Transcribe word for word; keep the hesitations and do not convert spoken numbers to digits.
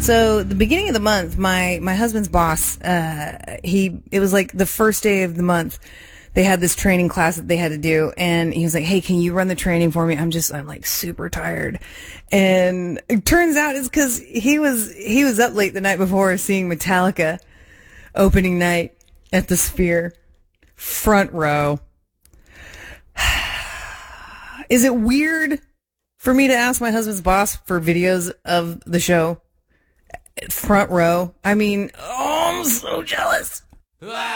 So the beginning of the month, my, my husband's boss, uh, he, it was like the first day of the month. They had this training class that they had to do, and he was like, hey, can you run the training for me? I'm just, I'm like super tired. And it turns out it's because he was, he was up late the night before seeing Metallica opening night at the Sphere. Front row. Is it weird for me to ask my husband's boss for videos of the show? Front row. I mean, oh, I'm so jealous.